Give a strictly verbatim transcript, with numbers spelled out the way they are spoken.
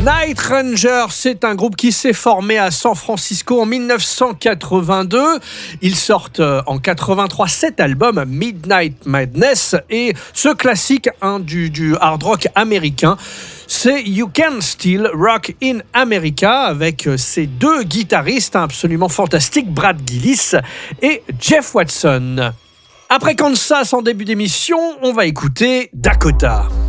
Night Ranger, c'est un groupe qui s'est formé à San Francisco en mille neuf cent quatre-vingt-deux. Ils sortent en quatre-vingt-trois cet album Midnight Madness et ce classique hein, du, du hard rock américain. C'est You Can Still Rock in America avec ces deux guitaristes absolument fantastiques, Brad Gillis et Jeff Watson. Après Kansas en début d'émission, on va écouter Dakota.